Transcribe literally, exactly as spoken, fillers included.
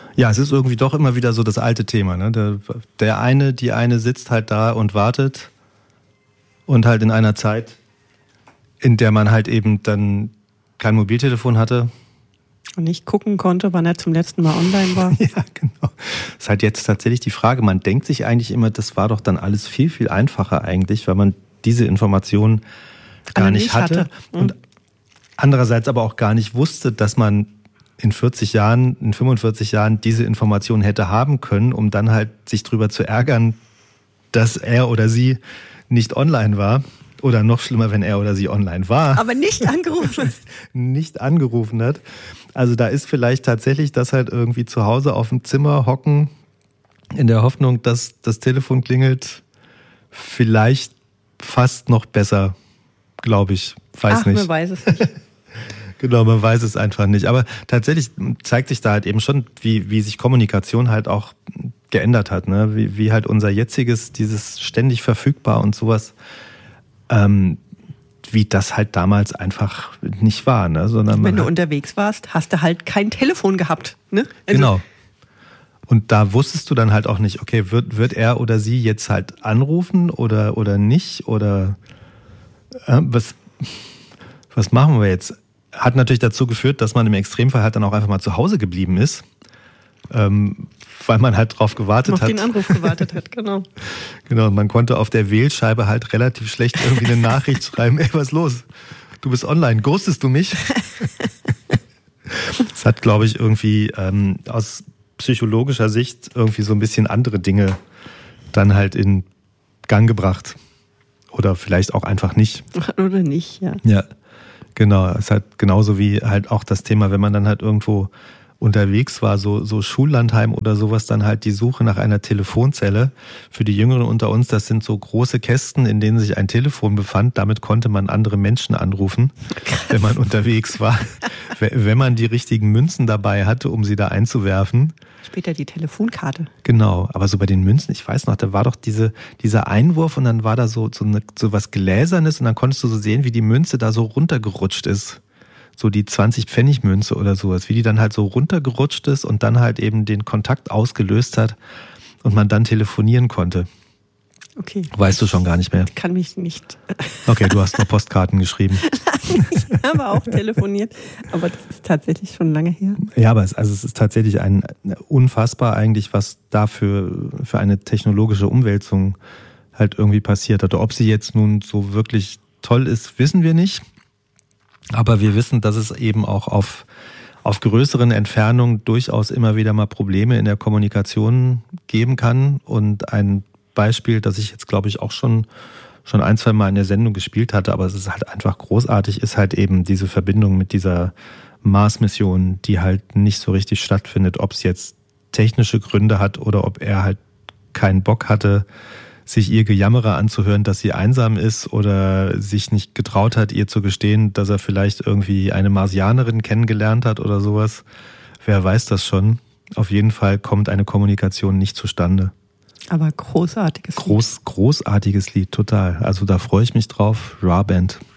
Ja, es ist irgendwie doch immer wieder so das alte Thema. Ne? Der, der eine, die eine sitzt halt da und wartet und halt in einer Zeit, in der man halt eben dann kein Mobiltelefon hatte. Und nicht gucken konnte, wann er zum letzten Mal online war. Ja, genau. Das ist halt jetzt tatsächlich die Frage, man denkt sich eigentlich immer, das war doch dann alles viel, viel einfacher eigentlich, weil man diese Informationen gar Alle nicht nicht hatte. hatte. Mhm. Und andererseits aber auch gar nicht wusste, dass man in vierzig Jahren, in fünfundvierzig Jahren diese Informationen hätte haben können, um dann halt sich drüber zu ärgern, dass er oder sie nicht online war. Oder noch schlimmer, wenn er oder sie online war. Aber nicht angerufen. nicht angerufen hat. Also da ist vielleicht tatsächlich das halt irgendwie zu Hause auf dem Zimmer hocken, in der Hoffnung, dass das Telefon klingelt, vielleicht fast noch besser, glaube ich. Weiß Ach, nicht. man weiß es nicht. Genau, man weiß es einfach nicht. Aber tatsächlich zeigt sich da halt eben schon, wie, wie sich Kommunikation halt auch geändert hat. Ne? Wie, wie halt unser jetziges, dieses ständig verfügbar und sowas, ähm, wie das halt damals einfach nicht war. Ne? Sondern Wenn du hat, unterwegs warst, hast du halt kein Telefon gehabt. Ne? Also, genau. Und da wusstest du dann halt auch nicht, okay, wird, wird er oder sie jetzt halt anrufen oder, oder nicht? Oder äh, was, was machen wir jetzt? Hat natürlich dazu geführt, dass man im Extremfall halt dann auch einfach mal zu Hause geblieben ist, ähm, weil man halt drauf gewartet auf hat. den Anruf gewartet hat, genau. Genau, man konnte auf der Wählscheibe halt relativ schlecht irgendwie eine Nachricht schreiben, ey, was ist los? Du bist online, ghostest du mich? Das hat, glaube ich, irgendwie ähm, aus psychologischer Sicht irgendwie so ein bisschen andere Dinge dann halt in Gang gebracht. Oder vielleicht auch einfach nicht. Oder nicht, ja. Ja, genau. Es ist halt genauso wie halt auch das Thema, wenn man dann halt irgendwo unterwegs war, so, so Schullandheim oder sowas, dann halt die Suche nach einer Telefonzelle. Für die Jüngeren unter uns, das sind so große Kästen, in denen sich ein Telefon befand. Damit konnte man andere Menschen anrufen, krass, wenn man unterwegs war. Wenn man die richtigen Münzen dabei hatte, um sie da einzuwerfen. Später die Telefonkarte. Genau, aber so bei den Münzen, ich weiß noch, da war doch diese, dieser Einwurf und dann war da so, so, eine, so was Gläsernes und dann konntest du so sehen, wie die Münze da so runtergerutscht ist. So die zwanzig-Pfennig-Münze oder sowas, wie die dann halt so runtergerutscht ist und dann halt eben den Kontakt ausgelöst hat und man dann telefonieren konnte. Okay. Weißt du schon gar nicht mehr? Ich kann mich nicht. Okay, du hast nur Postkarten geschrieben. Ich habe auch telefoniert, aber das ist tatsächlich schon lange her. Ja, aber es, also es ist tatsächlich ein unfassbar eigentlich, was da für, für eine technologische Umwälzung halt irgendwie passiert hat. Ob sie jetzt nun so wirklich toll ist, wissen wir nicht. Aber wir wissen, dass es eben auch auf, auf größeren Entfernungen durchaus immer wieder mal Probleme in der Kommunikation geben kann. Und ein Beispiel, das ich jetzt, glaube ich, auch schon, schon ein, zwei Mal in der Sendung gespielt hatte, aber es ist halt einfach großartig, ist halt eben diese Verbindung mit dieser Mars-Mission, die halt nicht so richtig stattfindet, ob es jetzt technische Gründe hat oder ob er halt keinen Bock hatte, sich ihr Gejammerer anzuhören, dass sie einsam ist oder sich nicht getraut hat, ihr zu gestehen, dass er vielleicht irgendwie eine Marsianerin kennengelernt hat oder sowas. Wer weiß das schon. Auf jeden Fall kommt eine Kommunikation nicht zustande. Aber großartiges Groß, Lied. Großartiges Lied, total. Also da freue ich mich drauf. Ra Band.